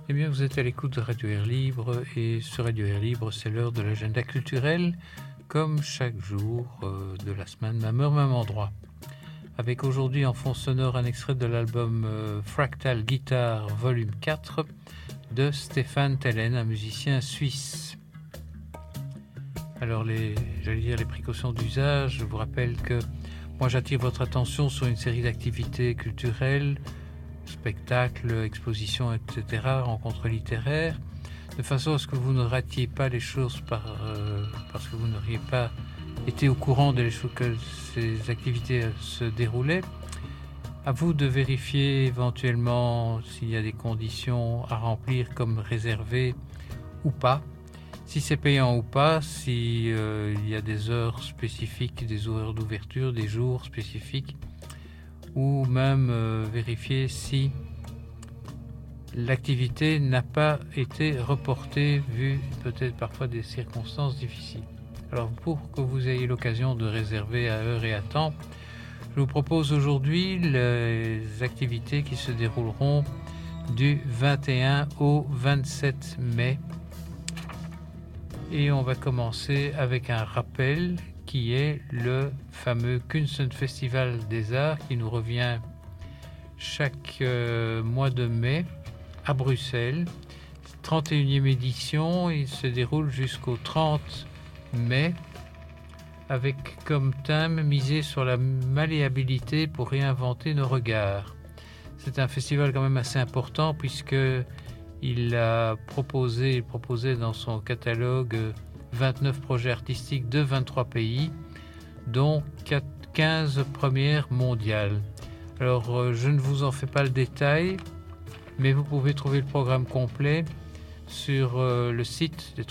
Eh bien, vous êtes à l'écoute de Radio Air Libre et sur Radio Air Libre, c'est l'heure de l'agenda culturel, comme chaque jour de la semaine, même heure, même endroit. Avec aujourd'hui en fond sonore un extrait de l'album Fractal Guitar Volume 4 de Stéphane Tellen, un musicien suisse. Alors, les précautions d'usage, je vous rappelle que moi j'attire votre attention sur une série d'activités culturelles, spectacles, expositions, etc., rencontres littéraires, de façon à ce que vous ne ratiez pas les choses parce que vous n'auriez pas été au courant de que ces activités se déroulaient. À vous de vérifier éventuellement s'il y a des conditions à remplir comme réservé ou pas, si c'est payant ou pas, si il y a des heures spécifiques, des horaires d'ouverture, des jours spécifiques, ou même vérifier si l'activité n'a pas été reportée vu peut-être parfois des circonstances difficiles. Alors pour que vous ayez l'occasion de réserver à heure et à temps, je vous propose aujourd'hui les activités qui se dérouleront du 21 au 27 mai. Et on va commencer avec un rappel qui est le fameux Kunstfestival des Arts qui nous revient chaque mois de mai à Bruxelles. 31e édition, il se déroule jusqu'au 30 mai avec comme thème miser sur la malléabilité pour réinventer nos regards. C'est un festival quand même assez important puisque il proposait dans son catalogue 29 projets artistiques de 23 pays, dont 15 premières mondiales. Alors, je ne vous en fais pas le détail, mais vous pouvez trouver le programme complet sur le site de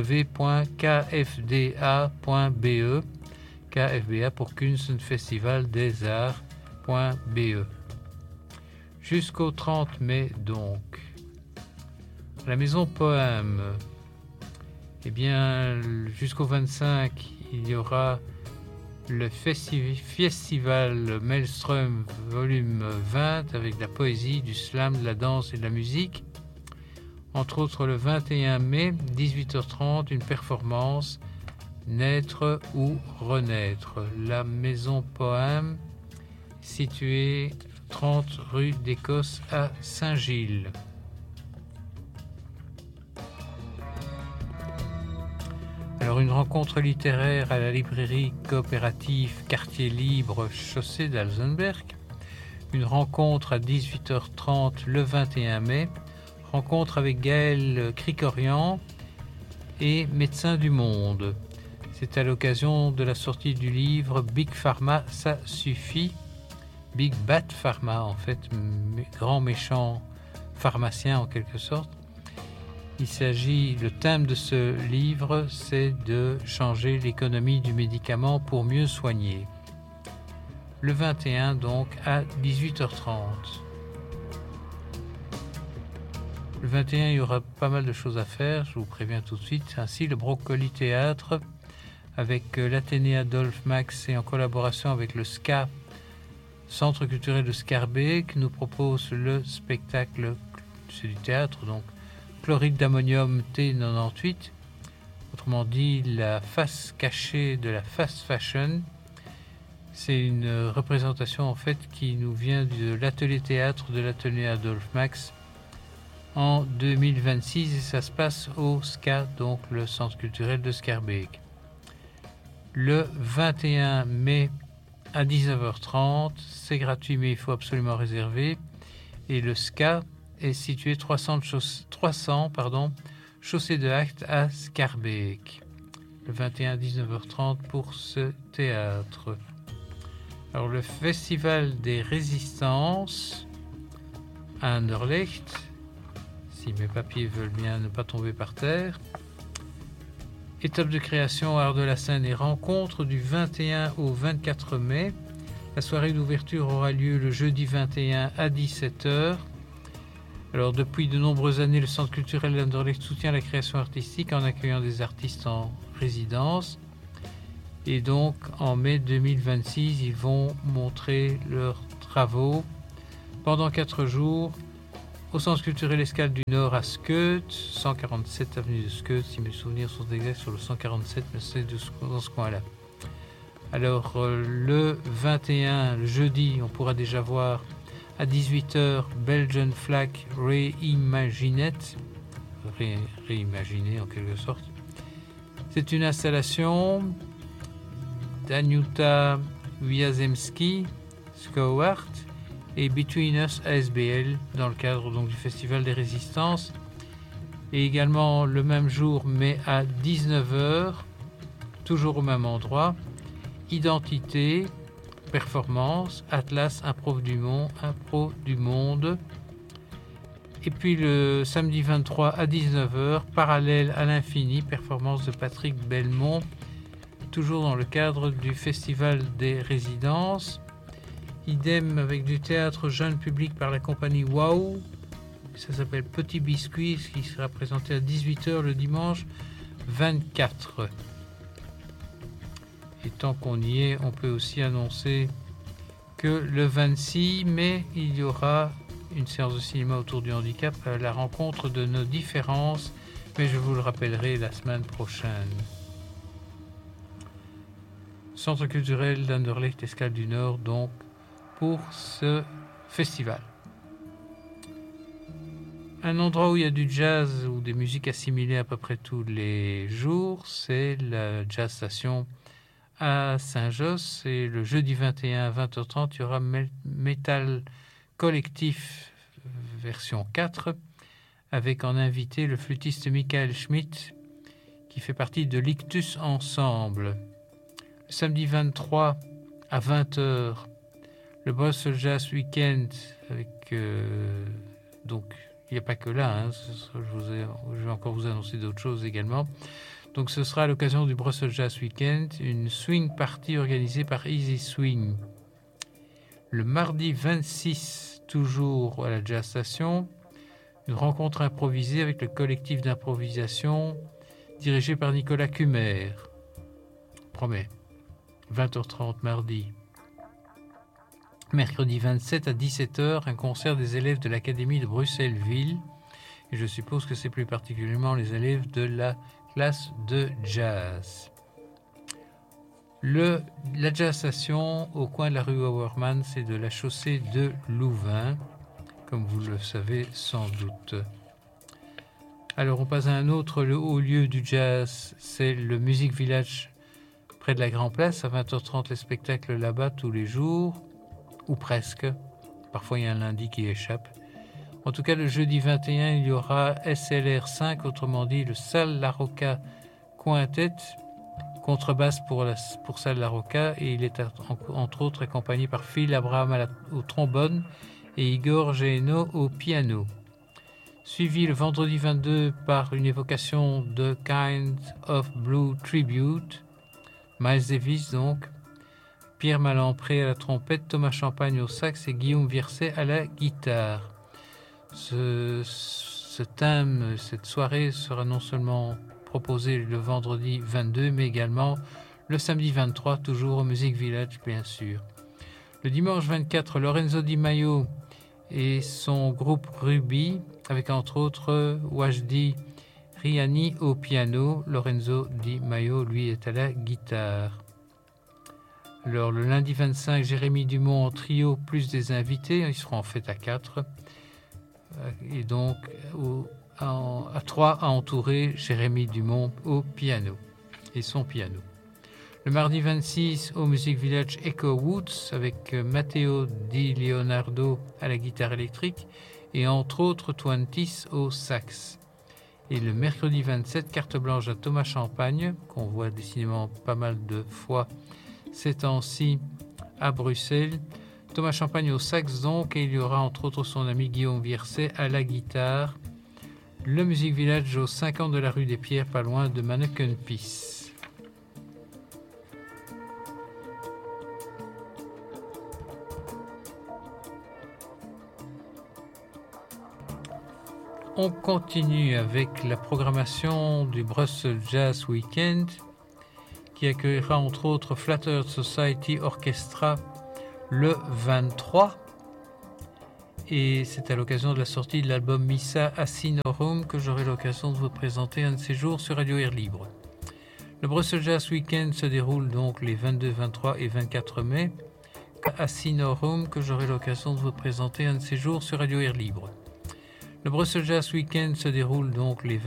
www.kfda.be, KFBA pour Kunstfestival des Arts.be. Jusqu'au 30 mai, donc. La Maison Poème, eh bien, jusqu'au 25, il y aura le festival Maelstrom volume 20 avec de la poésie, du slam, de la danse et de la musique. Entre autres, le 21 mai, 18h30, une performance Naître ou renaître. La Maison Poème, située 30 rue d'Écosse à Saint-Gilles. Alors, une rencontre littéraire à la librairie coopérative Quartier Libre, chaussée d'Alzenberg. Une rencontre à 18h30 le 21 mai. Rencontre avec Gaël Krikorian et Médecins du Monde. C'est à l'occasion de la sortie du livre Big Pharma, ça suffit. Big Bat Pharma, en fait, grand méchant pharmacien en quelque sorte. Le thème de ce livre, c'est de changer l'économie du médicament pour mieux soigner. Le 21, donc, à 18h30. Le 21, il y aura pas mal de choses à faire, je vous préviens tout de suite. Ainsi, le Brocoli Théâtre, avec l'Athénée Adolphe Max et en collaboration avec le SCA, Centre culturel de Scarbeck, nous propose le spectacle, c'est du théâtre, donc, Chloride d'ammonium T98, autrement dit la face cachée de la fast fashion. C'est une représentation en fait qui nous vient de l'atelier théâtre de l'atelier Adolphe Max en 2026 et ça se passe au SCA, donc le centre culturel de Scarbeck. Le 21 mai à 19h30, c'est gratuit mais il faut absolument réserver et le SCA est situé 300 chaussée de Acte à Scarbeck. Le 21 à 19h30 pour ce théâtre. Alors le Festival des Résistances à Anderlecht, si mes papiers veulent bien ne pas tomber par terre. Étape de création, art de la scène et rencontre du 21 au 24 mai. La soirée d'ouverture aura lieu le jeudi 21 à 17h. Alors, depuis de nombreuses années, le Centre culturel d'Anderlecht soutient la création artistique en accueillant des artistes en résidence. Et donc, en mai 2026, ils vont montrer leurs travaux pendant 4 jours au Centre culturel Escale du Nord à Skeut, 147 avenue de Skeut, si mes souvenirs sont exacts sur le 147, mais c'est dans ce coin-là. Alors le 21, le jeudi, on pourra déjà voir à 18h Belgian Flag Reimagined, réimaginé en quelque sorte. C'est une installation d'Aniuta Wiazemski-Skowart et Between Us ASBL dans le cadre donc du Festival des Résistances. Et également le même jour, mais à 19h, toujours au même endroit, Identité, Performance, Atlas, Impro du Monde. Et puis le samedi 23 à 19h, Parallèle à l'infini, performance de Patrick Belmont, toujours dans le cadre du Festival des Résidences. Idem avec du théâtre jeune public par la compagnie Wow. Ça s'appelle Petit Biscuit, ce qui sera présenté à 18h le dimanche 24. Et tant qu'on y est, on peut aussi annoncer que le 26 mai, il y aura une séance de cinéma autour du handicap, la rencontre de nos différences, mais je vous le rappellerai la semaine prochaine. Centre culturel d'Anderlecht Escale du Nord, donc, pour ce festival. Un endroit où il y a du jazz ou des musiques assimilées à peu près tous les jours, c'est la Jazz Station à Saint-Josse. Et le jeudi 21 à 20h30, il y aura Metal Collectif version 4, avec en invité le flûtiste Michael Schmidt, qui fait partie de l'Ictus Ensemble. Le samedi 23 à 20h, le Brussels Jazz Weekend, avec donc il n'y a pas que là, je vais encore vous annoncer d'autres choses également. Donc ce sera à l'occasion du Brussels Jazz Weekend, une swing party organisée par Easy Swing. Le mardi 26, toujours à la Jazz Station, une rencontre improvisée avec le collectif d'improvisation dirigé par Nicolas Cumer. Promet. 20h30 mardi. Mercredi 27 à 17h, un concert des élèves de l'Académie de Bruxelles-Ville. Et je suppose que c'est plus particulièrement les élèves de la classe de jazz. La Jazz Station au coin de la rue Auermann, c'est de la chaussée de Louvain, comme vous le savez sans doute. Alors on passe à un autre haut lieu du jazz, c'est le Music Village près de la Grand Place. À 20h30, les spectacles là-bas tous les jours, ou presque. Parfois il y a un lundi qui échappe. En tout cas, le jeudi 21, il y aura SLR 5, autrement dit le Salle La Rocca Quintet, contrebasse pour Salle La Rocca, et il est entre autres accompagné par Phil Abraham au trombone et Igor Geno au piano. Suivi le vendredi 22 par une évocation de Kind of Blue Tribute, Miles Davis donc, Pierre Malampré à la trompette, Thomas Champagne au sax et Guillaume Virset à la guitare. Ce thème, cette soirée sera non seulement proposé le vendredi 22, mais également le samedi 23, toujours au Music Village, bien sûr. Le dimanche 24, Lorenzo Di Maio et son groupe Ruby, avec entre autres Wajdi Riani au piano. Lorenzo Di Maio, lui, est à la guitare. Alors, le lundi 25, Jérémy Dumont en trio, plus des invités. Ils seront en fait à 4. Et donc, à 3 à entourer Jérémy Dumont au piano et son piano. Le mardi 26, au Music Village Echo Woods, avec Matteo Di Leonardo à la guitare électrique et entre autres Twentis au sax. Et le mercredi 27, carte blanche à Thomas Champagne, qu'on voit décidément pas mal de fois ces temps-ci à Bruxelles. Thomas Champagne au sax donc, et il y aura entre autres son ami Guillaume Virset à la guitare. Le Music Village aux 50 de la rue des Pierres, pas loin de Manneken-Pis. On continue avec la programmation du Brussels Jazz Weekend, qui accueillera entre autres Flattered Society Orchestra le 23. Et c'est à l'occasion de la sortie de l'album Missa Asinorum que j'aurai l'occasion de vous présenter un de ces jours sur Radio Air Libre. Le Brussels Jazz Weekend se déroule donc les 22, 23 et 24 mai. Asinorum que j'aurai l'occasion de vous présenter un de ces jours sur Radio Air Libre. Le Brussels Jazz Weekend se déroule donc les